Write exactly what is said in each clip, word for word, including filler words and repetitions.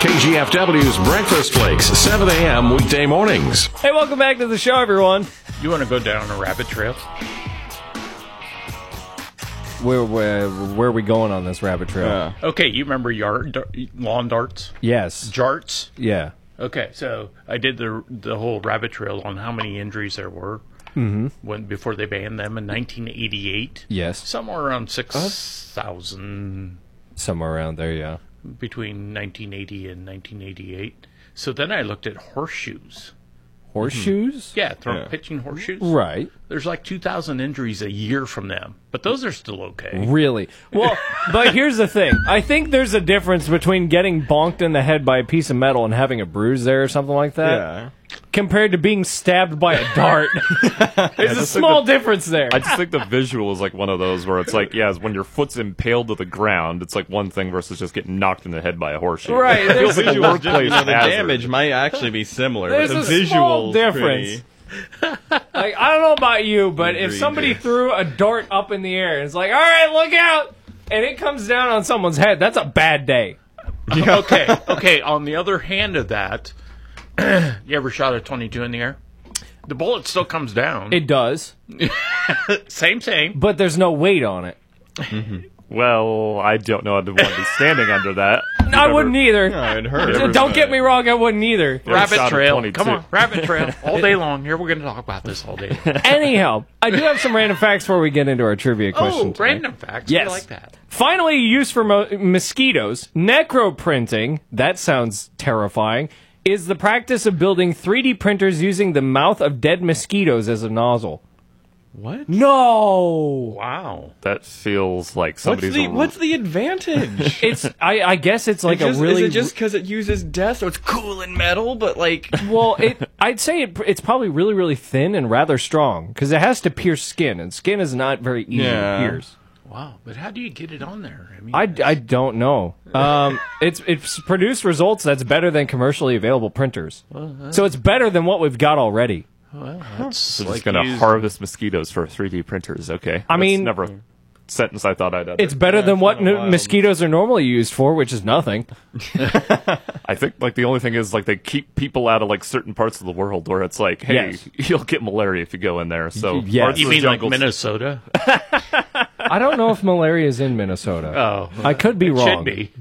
K G F W's Breakfast Flakes, seven a.m. weekday mornings. Hey, welcome back to the show, everyone. You want to go down a rabbit trail? Where, where, where are we going on this rabbit trail? Yeah. Okay, you remember yard dar- lawn darts? Yes. Jarts? Yeah. Okay, so I did the the whole rabbit trail on how many injuries there were Mm-hmm. when before they banned them in nineteen eighty-eight. Yes. Somewhere around six thousand Somewhere around there, yeah. between nineteen eighty and nineteen eighty-eight. So then I looked at horseshoes. Horseshoes? Yeah, throw Yeah. pitching horseshoes. Right. There's like two thousand injuries a year from them, but those are still okay. Really? Well, but here's the thing. I think there's a difference between getting bonked in the head by a piece of metal and having a bruise there or something like that, Yeah. compared to being stabbed by a dart. There's a just small think the- difference there. I just think the visual is like one of those where it's like, yeah, when your foot's impaled to the ground, it's like one thing versus just getting knocked in the head by a horseshoe. Right, It feels there's- like a Visuals, just, workplace you know, the hazard. damage might actually be similar. There's but the a small visual's difference. pretty- Like, I don't know about you, but if somebody Egregious. threw a dart up in the air and it's like, all right, look out, and it comes down on someone's head, that's a bad day. Okay, okay. On the other hand of that, you ever shot a twenty-two in the air? The bullet still comes down. It does, Same, same. but there's no weight on it. Well, I don't know. I'd want to be standing under that. I wouldn't either. No, it hurts. Yeah, Don't get me wrong, I wouldn't either. Yeah, Rabbit shot a trail. twenty-two. Come on, rabbit trail. All day long. Here, we're going to talk about this all day. Anyhow, I do have some random facts before we get into our trivia question. Oh, tonight. random facts. Yes. I like that. Finally, used for mo- mosquitoes, necroprinting, that sounds terrifying, is the practice of building three D printers using the mouth of dead mosquitoes as a nozzle. What? No! Wow. That feels like What's somebody's. the What's the advantage? It's, I, I guess it's like It just- a really... is it just because it uses death, so it's cool in metal? But like, Well, it, I'd say it, it's probably really, really thin and rather strong, because it has to pierce skin, and skin is not very easy Yeah. to pierce. Wow. But how do you get it on there? I mean, I, I don't know. Um, it's it's produced results that's better than commercially available printers. So it's better than what we've got already. well, that's So like just going to use- harvest mosquitoes for three D printers. Okay. I That's mean- never a sentence I thought I'd utter. It's better than what kinda n- wild. mosquitoes are normally used for, which is nothing. I think like the only thing is like they keep people out of like certain parts of the world where it's like, hey, Yes. you'll get malaria if you go in there. So Y- yes. parts You of the mean like jungle- Minnesota? I don't know if malaria is in Minnesota. Oh. I could be wrong. Should be.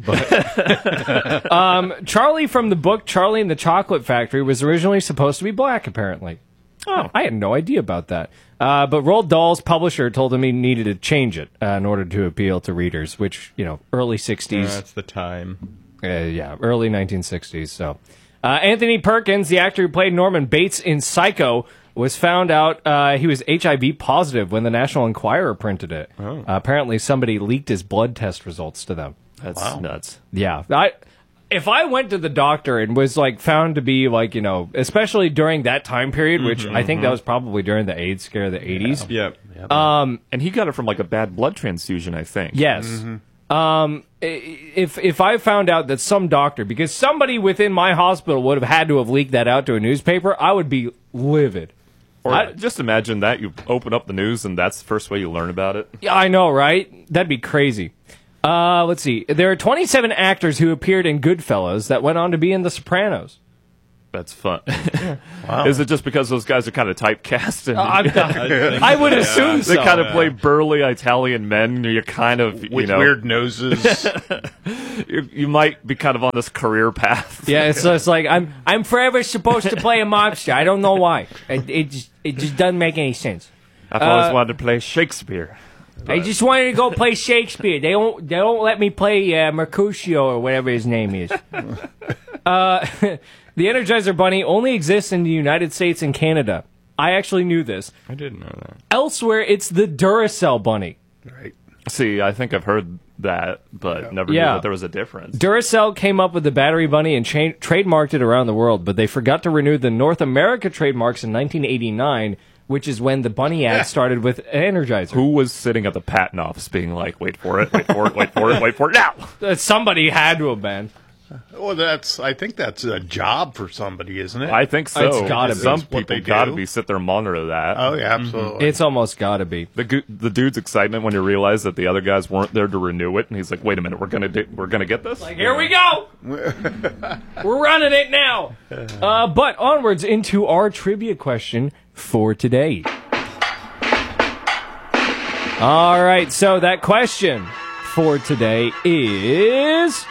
Um, Charlie from the book Charlie and the Chocolate Factory was originally supposed to be black, apparently. Oh, I had no idea about that. Uh, but Roald Dahl's publisher told him he needed to change it uh, in order to appeal to readers, which, you know, early sixties. that's the time. Uh, yeah, early nineteen sixties. So, uh, Anthony Perkins, the actor who played Norman Bates in Psycho, was found out uh, he was H I V positive when the National Enquirer printed it. Uh, apparently, somebody leaked his blood test results to them. That's Wow. nuts. Yeah, I. If I went to the doctor and was like found to be like, you know, especially during that time period, which I think that was probably during the AIDS scare of the eighties. Yep. Um, And he got it from like a bad blood transfusion, I think. Yes. Um, i- if if I found out that some doctor, because somebody within my hospital would have had to have leaked that out to a newspaper, I would be livid. Or I- just imagine that you open up the news and that's the first way you learn about it. Yeah, I know, right? That'd be crazy. Uh, let's see. There are twenty-seven actors who appeared in Goodfellas that went on to be in The Sopranos. That's fun. Is it just because those guys are kind of typecast and I'm, I would assume they so. kind of play burly Italian men? You're kind of, you With know, weird noses. you, you might be kind of on this career path. Yeah, it's, it's like I'm I'm forever supposed to play a mobster. I don't know why. It, it just it just doesn't make any sense. I've always Uh, wanted to play Shakespeare. I just wanted to go play Shakespeare. They don't they don't let me play uh, Mercutio or whatever his name is. uh, the Energizer Bunny only exists in the United States and Canada. I actually knew this. I didn't know that. Elsewhere, it's the Duracell Bunny. Right. See, I think I've heard that, but never Yeah. knew that there was a difference. Duracell came up with the battery bunny and cha- trademarked it around the world, but they forgot to renew the North America trademarks in nineteen eighty-nine, which is when the bunny ad started with Energizer. Who was sitting at the patent office being like, wait for it, wait for it, wait for it, wait for it now? Uh, Somebody had to have been. Well, that's. I think that's a job for somebody, isn't it? I think so. It's gotta be. Some That's what people they gotta do. be sit there and monitor that. oh yeah, absolutely. It's almost got to be. The gu- the dude's excitement when you realize that the other guys weren't there to renew it, and he's like, "Wait a minute, we're gonna do- we're gonna get this." Like, here we go. We're running it now. Uh, but onwards into our trivia question for today. All right, so that question for today is...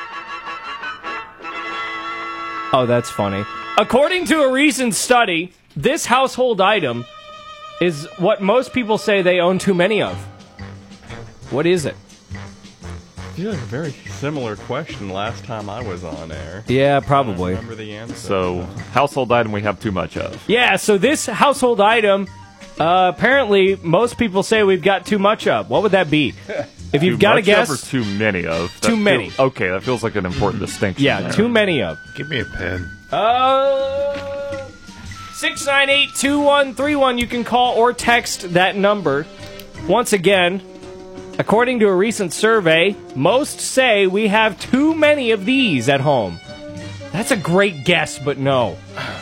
Oh, that's funny. According to a recent study, this household item is what most people say they own too many of. What is it? I feel like a very similar question last time I was on air. Yeah, probably. Remember the answer? So, household item we have too much of. Yeah, so this household item, uh, apparently most people say we've got too much of. What would that be? If you've Too got to much guess, of or too many of? That Too many. feel- okay, that feels like an important distinction. yeah, there. too many of. Give me a pen. Uh, six nine eight two one three one. You can call or text that number. Once again, according to a recent survey, most say we have too many of these at home. That's a great guess, but no.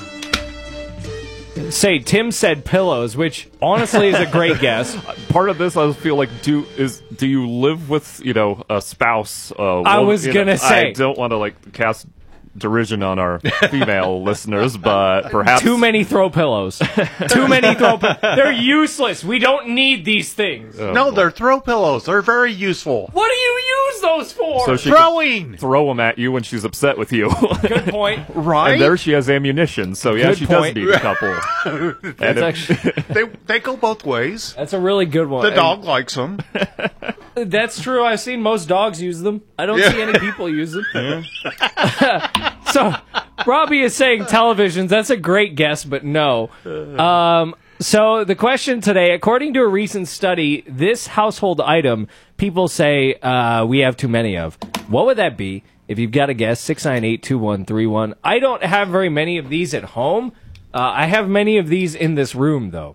Say, Tim said pillows, which honestly is a great guess. Part of this, I feel like, do is do you live with you know a spouse? Uh, I woman- was you gonna know, say. I don't want to like cast derision on our female listeners, but perhaps Too many throw pillows. Too many throw pillows. They're useless. We don't need these things. no, they're throw pillows. They're very useful. What do you use those for? So she Throwing, can throw them at you when she's upset with you. Good point. right? And there she has ammunition. So yeah, Good she point. does need a couple. That's And if- actually they they go both ways. that's a really good one. The dog likes them. And that's true. I've seen most dogs use them. I don't see any people use them. So Robbie is saying televisions. That's a great guess, but no. Um, so the question today, according to a recent study, this household item people say uh, we have too many of. What would that be? If you've got a guess, six nine eight two one three one. I don't have very many of these at home. Uh, I have many of these in this room, though.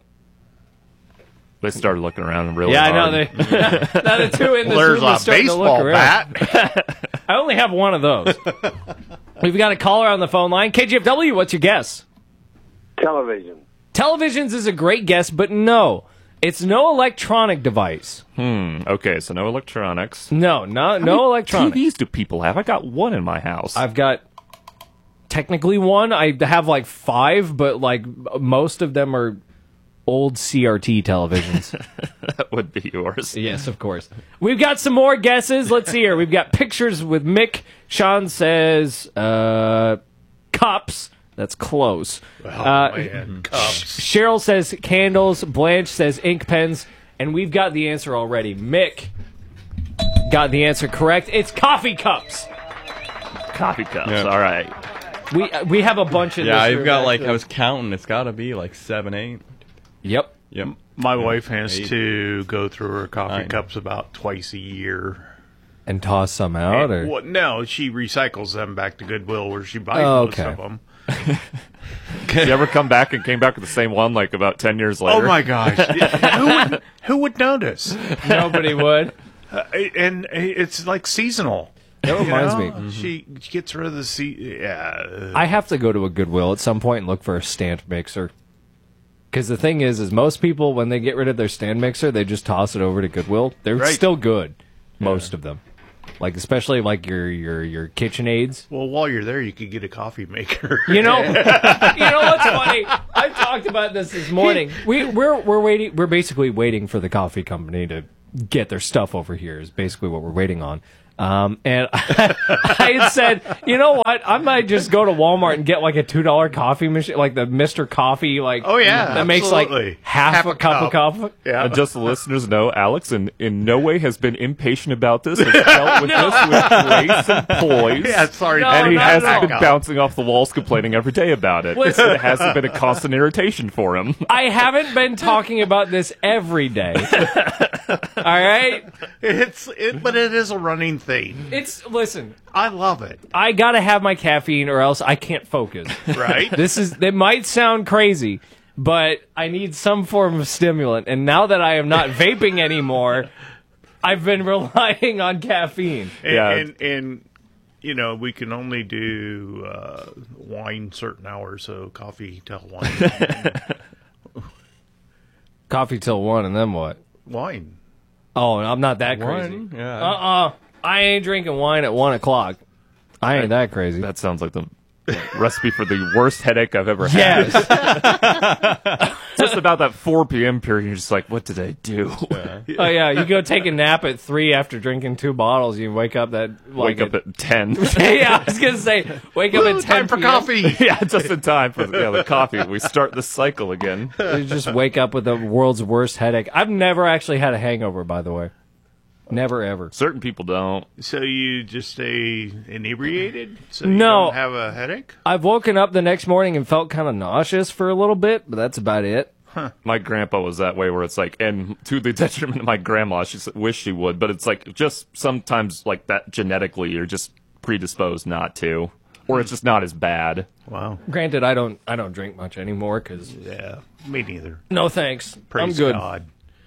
they started looking around and really Yeah, I hard. know. They, now the two in this There's room are a starting to look baseball around. bat. I only have one of those. We've got a caller on the phone line. K G F W, what's your guess? Television. Televisions is a great guess, but no. It's no electronic device. Okay, so no electronics. No, no, How no many electronics. T Vs do people have? I got one in my house. I've got technically one. I have like five, but like most of them are old C R T televisions. That would be yours. Yes, of course. We've got some more guesses. Let's see here. We've got pictures with Mick. Sean says uh, cups. That's close. Oh, uh, man. Cups. Cheryl says candles. Blanche says ink pens. And we've got the answer already. Mick got the answer correct. It's coffee cups. Coffee cups. Yeah. All right. We uh, we have a bunch of Yeah, this I've room, got like, actually. I was counting, it's got to be like seven, eight. Yep. Yep. My wife has Eight. to go through her coffee Nine. cups about twice a year. And toss some out, or Well, no, she recycles them back to Goodwill where she buys Oh, most okay. of them. Did you ever come back and came back with the same one like about ten years later? Oh my gosh, who would who would notice? nobody would. Uh, and it's like seasonal. That reminds You know? me. She gets rid of the sea. Yeah, I have to go to a Goodwill at some point and look for a stand mixer. Because the thing is, is most people, when they get rid of their stand mixer, they just toss it over to Goodwill. They're Right. still good, most of them. Like, especially like your your your KitchenAids. well, while you're there, you could get a coffee maker. You know, you know what's funny? I talked about this this morning. We we're we're waiting. We're basically waiting for the coffee company to get their stuff over here. Is basically what we're waiting on. Um, and I, I had said, you know what? I might just go to Walmart and get like a two dollar coffee machine, like the Mister Coffee, like Oh, yeah, that makes absolutely. like half, Half a, a cup, of cup. coffee. Yeah. And just the listeners know, Alex in, in no way has been impatient about this. Has dealt with this with grace and poise. Yeah, sorry. No, and he not hasn't at been all. bouncing off the walls complaining every day about it. Listen. It hasn't been a constant irritation for him. I haven't been talking about this every day. All right, It's it, but it is a running thing. it's listen. I love it. I gotta have my caffeine or else I can't focus. Right? This is, it might sound crazy, but I need some form of stimulant. And now that I am not vaping anymore, I've been relying on caffeine. And, Yeah. and, and you know, we can only do uh, wine certain hours, so coffee till wine. Coffee till one, and then what? Wine. Oh, I'm not that One, crazy. yeah. Uh-uh. I ain't drinking wine at one o'clock. I ain't that crazy. That sounds like the recipe for the worst headache I've ever had. Yes. Just about that four p.m. period, you're just like, what did I do? Oh, yeah. You go take a nap at three after drinking two bottles. You wake up that... Like Wake up at ten. yeah, I was going to say, wake up Woo, at ten time for p m. coffee. Yeah, just in time for yeah, the coffee. We start the cycle again. You just wake up with the world's worst headache. I've never actually had a hangover, by the way. Never, ever. Certain people don't. So you just stay inebriated? So you No. don't have a headache? I've woken up the next morning and felt kind of nauseous for a little bit, but that's about it. My grandpa was that way, where it's like, and to the detriment of my grandma, she s- wished she would, but it's like just sometimes like that genetically, you're just predisposed not to, or it's just not as bad. Wow. Granted, I don't I don't drink much anymore because Yeah, me neither. no thanks. Praise I'm good. God.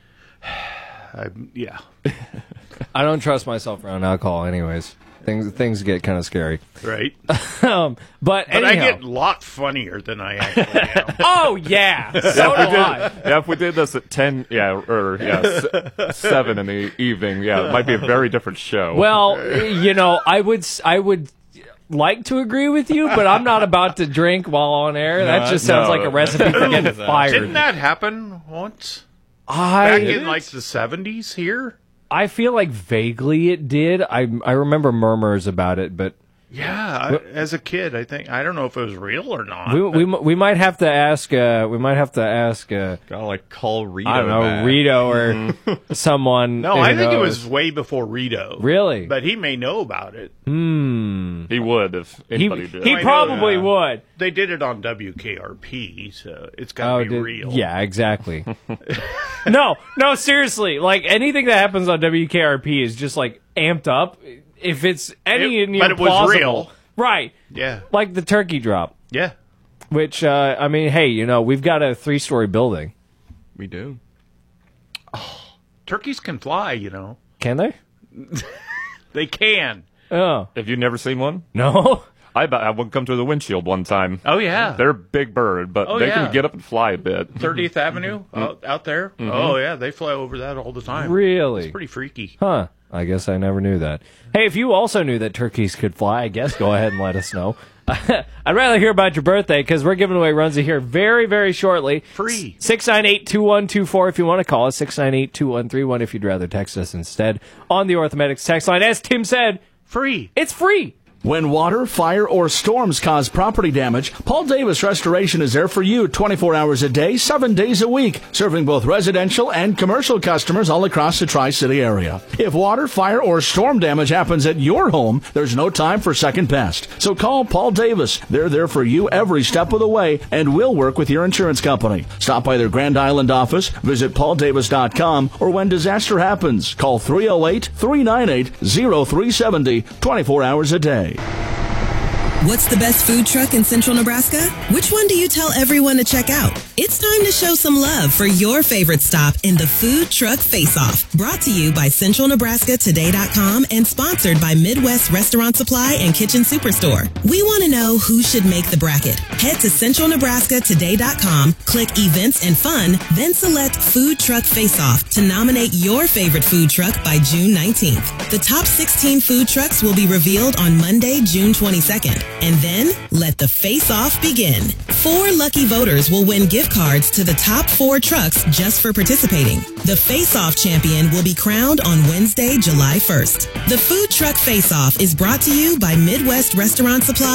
I, yeah, I don't trust myself around alcohol, anyways. Things things get kind of scary. right. Um, but But anyhow, I get a lot funnier than I actually am. oh yeah, so do I. Yeah, if we did this at ten, yeah, or yeah, s- seven in the evening, yeah, it might be a very different show. Well, you know, I would s- I would like to agree with you, but I'm not about to drink while on air. that just sounds no. like a recipe for getting fired. Didn't that happen once? Back I in like the seventies here? I feel like vaguely it did. I I remember murmurs about it, but Yeah, I, as a kid, I think I don't know if it was real or not. we but- we we might have to ask. Uh, we might have to ask. Uh, Gotta like call Rito. I don't know, back. Rito or someone. no, who I think it knows. was way before Rito. Really? But he may know about it. he would if He, anybody did. he I know probably that. would. They did it on W K R P, so it's got to Oh, be did- real. yeah, exactly. no, no, seriously. Like anything that happens on W K R P is just like amped up. If it's any It- in your but it was plausible, real. right? Yeah. Like the turkey drop, Yeah. which uh, I mean, hey, you know, we've got a three-story building. We do. Turkeys can fly, you know. Can they? They can. Oh Have you never seen one? no. I bet I would come through the windshield one time. Oh, yeah. They're a big bird, but Oh, they yeah. can get up and fly a bit. thirtieth Avenue out, out there. Oh, yeah. They fly over that all the time. Really? It's pretty freaky. Huh. I guess I never knew that. Hey, if you also knew that turkeys could fly, I guess go ahead and let us know. I'd rather hear about your birthday because we're giving away Runza here very, very shortly. Free. six nine eight, two one two four if you want to call us. six nine eight, two one three one if you'd rather text us instead. On the Orthomedics text line, as Tim said, Free. it's free. When water, fire, or storms cause property damage, Paul Davis Restoration is there for you twenty-four hours a day, seven days a week, serving both residential and commercial customers all across the Tri-City area. If water, fire, or storm damage happens at your home, there's no time for second best. So call Paul Davis. They're there for you every step of the way and will work with your insurance company. Stop by their Grand Island office, visit paul davis dot com, or when disaster happens, call three oh eight, three nine eight, oh three seven oh twenty-four hours a day. What's the best food truck in central Nebraska? Which one do you tell everyone to check out? It's time to show some love for your favorite stop in the Food Truck Face-Off. Brought to you by central nebraska today dot com and sponsored by Midwest Restaurant Supply and Kitchen Superstore. We want to know who should make the bracket. Head to central nebraska today dot com, click Events and Fun, then select Food Truck Face-Off to nominate your favorite food truck by June nineteenth. The top sixteen food trucks will be revealed on Monday, June twenty-second. And then, let the face-off begin. Four lucky voters will win gift cards to the top four trucks just for participating. The face-off champion will be crowned on Wednesday, July first. The Food Truck Face-Off is brought to you by Midwest Restaurant Supply